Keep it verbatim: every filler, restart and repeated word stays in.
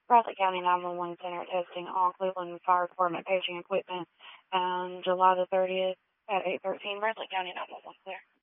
Bradley County nine one one Center testing all Cleveland Fire Department paging equipment on July the thirtieth at eight thirteen. Bradley County nine one one, clear.